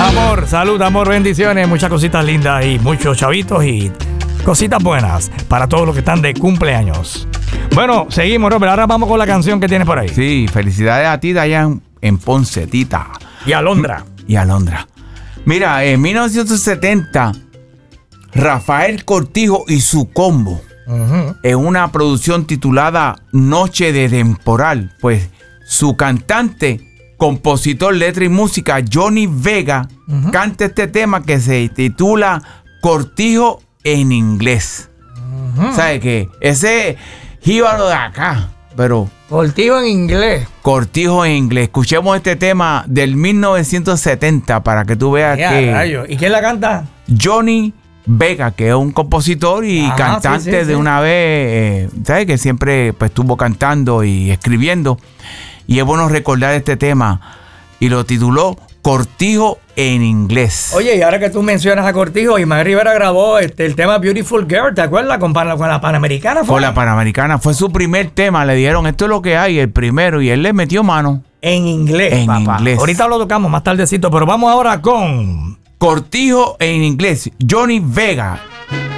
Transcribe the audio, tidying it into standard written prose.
Amor, salud, amor, bendiciones, muchas cositas lindas y muchos chavitos y cositas buenas para todos los que están de cumpleaños. Bueno, seguimos, Robert. Ahora vamos con la canción que tienes por ahí. Sí, felicidades a ti, Dayan, en Ponce, Tita. Y a Londra. Y a Londra. Mira, en 1970, Rafael Cortijo y su combo, en una producción titulada Noche de Temporal, pues su cantante, compositor, letra y música, Johnny Vega, canta este tema que se titula Cortijo en inglés. ¿Sabes qué? Ese jíbaro de acá, pero... Cortijo en inglés. Cortijo en inglés. Escuchemos este tema del 1970 para que tú veas que... Rayo. ¿Y quién la canta? Johnny Vega, que es un compositor y cantante de una vez, ¿sabes? Que siempre pues, estuvo cantando y escribiendo. Y es bueno recordar este tema. Y lo tituló Cortijo en inglés. Oye, y ahora que tú mencionas a Cortijo, Ismael Rivera grabó el tema Beautiful Girl, ¿te acuerdas? Con la Panamericana. Con la Panamericana. Fue su primer tema. Le dijeron, esto es lo que hay, el primero. Y él le metió mano. En inglés, en papá. Inglés. Ahorita lo tocamos más tardecito, pero vamos ahora con... Cortijo en inglés. Johnny Vega.